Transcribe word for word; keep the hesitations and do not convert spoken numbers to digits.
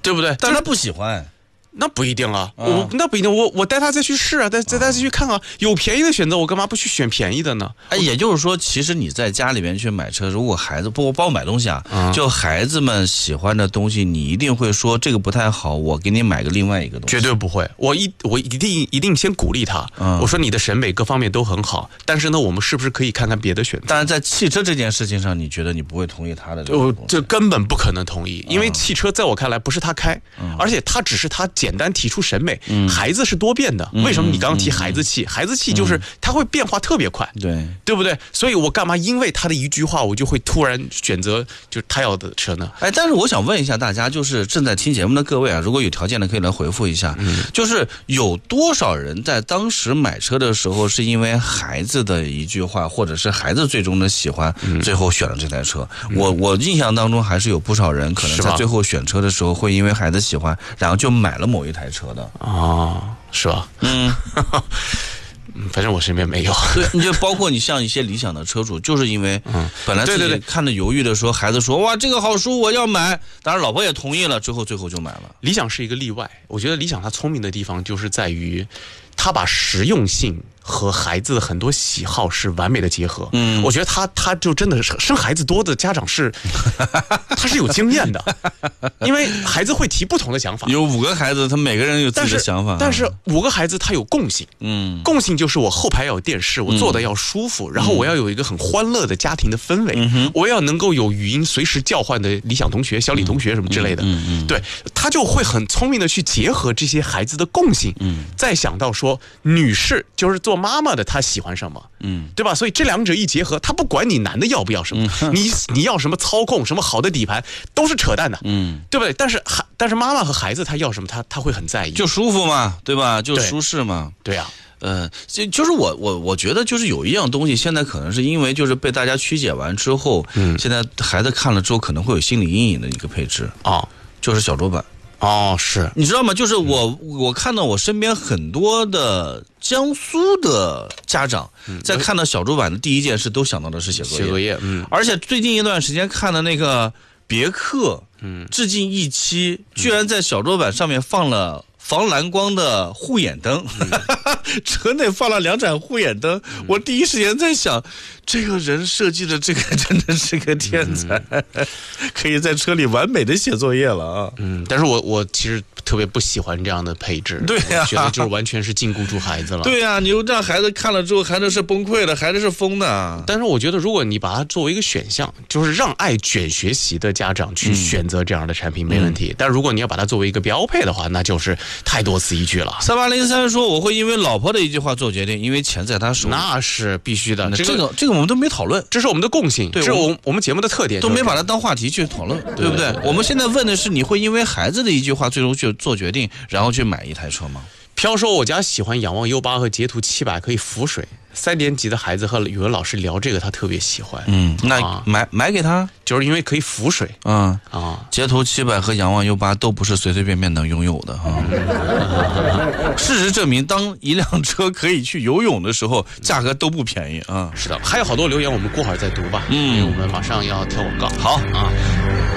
对不对？ 但是他不喜欢。 那不一定啊，嗯、我那不一定，我我带他再去试啊，带带他再去看啊，有便宜的选择，我干嘛不去选便宜的呢？ 哎，也就是说，其实你在家里面去买车，如果孩子不包括买东西啊，嗯、就孩子们喜欢的东西，你一定会说这个不太好，我给你买个另外一个东西。 绝对不会，我一我一定一定先鼓励他，嗯、我说你的审美各方面都很好，但是呢，我们是不是可以看看别的选择？ 但是在汽车这件事情上，你觉得你不会同意他的这个东西？ 这根本不可能同意，因为汽车在我看来不是他开，嗯、而且他只是他简单提出审美。嗯、孩子是多变的，为什么你刚刚提孩子气？嗯、孩子气就是他会变化特别快， 对对不对？所以我干嘛因为他的一句话，我就会突然选择就是他要的车呢？ 哎，但是我想问一下大家，就是正在听节目的各位啊，如果有条件的可以来回复一下，嗯、就是有多少人在当时买车的时候是因为孩子的一句话，或者是孩子最终的喜欢，嗯、最后选了这台车？嗯、我我印象当中还是有不少人可能在最后选车的时候会因为孩子喜欢，然后就买了某一台车的。 哦，是吧？嗯，反正我身边没有。 对，你就包括你像一些理想的车主，就是因为本来自己看着犹豫的时候，孩子说哇这个好书我要买，当然老婆也同意了，最后最后就买了。 理想是一个例外，我觉得理想它聪明的地方就是在于，它把实用性和孩子的很多喜好是完美的结合。嗯，我觉得他他就真的是生孩子多的家长是，他是有经验的，因为孩子会提不同的想法。 有五个孩子，他每个人有自己的想法。 但是, 但是五个孩子他有共性，嗯，共性就是我后排要有电视，我坐的要舒服，嗯、然后我要有一个很欢乐的家庭的氛围，嗯、我要能够有语音随时叫唤的理想同学、小李同学什么之类的。嗯嗯嗯、对，他就会很聪明的去结合这些孩子的共性，嗯，再想到说女士就是做妈妈的她喜欢什么，嗯，对吧？所以这两者一结合，他不管你男的要不要什么，嗯、你你要什么操控，什么好的底盘，都是扯淡的，嗯，对不对？但是孩但是妈妈和孩子他要什么，他他会很在意， 就舒服嘛，对吧？就舒适嘛， 对呀。 呃，就就是我我我觉得就是有一样东西，现在可能是因为就是被大家曲解完之后，嗯，现在孩子看了之后可能会有心理阴影的一个配置啊，哦、就是小桌板。 哦，是你知道吗？就是我、嗯、我看到我身边很多的江苏的家长在看到小桌板的第一件事都想到的是写作业， 写作业，嗯， 而且最近一段时间看的那个别克，嗯，致敬一期，居然在小桌板上面放了防蓝光的护眼灯，嗯、车内放了两盏护眼灯，嗯、我第一时间在想，这个人设计的这个真的是个天才，嗯、可以在车里完美的写作业了啊！ 嗯，但是我我其实特别不喜欢这样的配置， 对呀、啊， 觉得就是完全是禁锢住孩子了。 对呀、啊，你又让孩子看了之后，孩子是崩溃的，孩子是疯的。 但是我觉得，如果你把它作为一个选项，就是让爱卷学习的家长去选择这样的产品，嗯、没问题。嗯、但如果你要把它作为一个标配的话，那就是太多此一举了。 三八零三说，我会因为老婆的一句话做决定，因为钱在他手里。 那是必须的。 这个这个我们都没讨论， 这是我们的共性，对，这是我们我们节目的特点， 都没把它当话题去讨论，对不对？对对对，我们现在问的是，你会因为孩子的一句话最终去做决定，然后去买一台车吗？ 飘说我家喜欢仰望 U 八和捷途七百，可以浮水。三年级的孩子和语文老师聊这个，他特别喜欢。 嗯，那买、啊、买给他， 就是因为可以浮水。 嗯啊，捷途七百和仰望 U 八都不是随随便便能拥有的哈。嗯、事实证明，当一辆车可以去游泳的时候，价格都不便宜啊。 是的，还有好多留言，我们过会儿再读吧。嗯，因为我们马上要跳广告。 好啊。